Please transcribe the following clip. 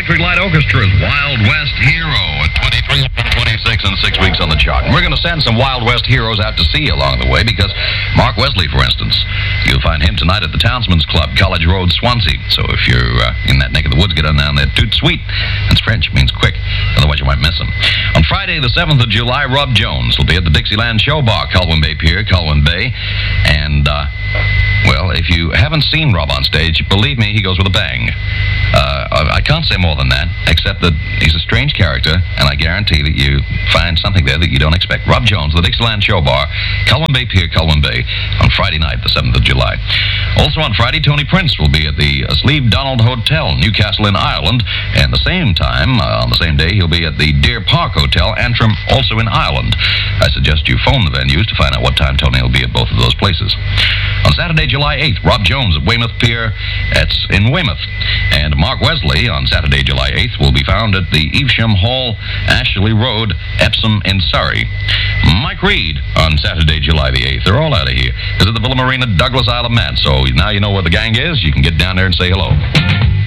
Electric Light Orchestra's Wild West Hero at 23 and 26 and 6 weeks on the chart. And we're going to send some Wild West heroes out to see you along the way because Mark Wesley, for instance, you'll find him tonight at the Townsman's Club, College Road, Swansea. So if you're in that neck of the woods, get on down there. Tout sweet. That's French, means quick. Otherwise, you might miss him. On Friday, the 7th of July, Rob Jones will be at the Dixieland Show Bar, Colwyn Bay Pier, Colwyn Bay. And, well, if you haven't seen Rob on stage, believe me, he goes with a bang. I can't say more than that, except that he's a strange character, and I guarantee that you find something there that you don't expect. Rob Jones, the Dixieland Show Bar, Colwyn Bay Pier, Colwyn Bay, on Friday night, the 7th of July. Also on Friday, Tony Prince will be at the Slieve Donald Hotel, Newcastle in Ireland, and the same time, on the same day, he'll be at the Deer Park Hotel, Antrim, also in Ireland. I suggest you phone the venues to find out what time Tony will be at both of those places. On Saturday, July 8th, Rob Jones at Weymouth Pier, that's in Weymouth. And Mark Wesley on Saturday, July 8th, will be found at the Evesham Hall, Ashley Road, Epsom in Surrey. Mike Reed on Saturday, July the 8th. They're all out of here. Visit the Villa Marina, Douglas, Isle of Man. So now you know where the gang is. You can get down there and say hello.